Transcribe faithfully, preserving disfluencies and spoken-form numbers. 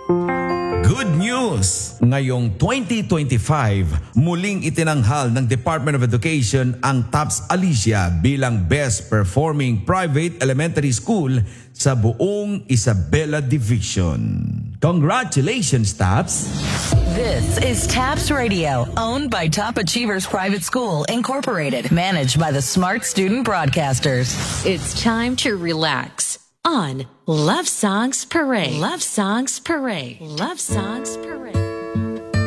Good news! Ngayong twenty twenty-five, muling itinanghal ng Department of Education ang TAPS Alicia bilang Best Performing Private Elementary School sa buong Isabela Division. Congratulations, TAPS! This is TAPS Radio, owned by Top Achievers Private School, Incorporated, managed by the Smart Student Broadcasters. It's time to relax on Love Songs Parade. Love Songs Parade. Love Songs Parade.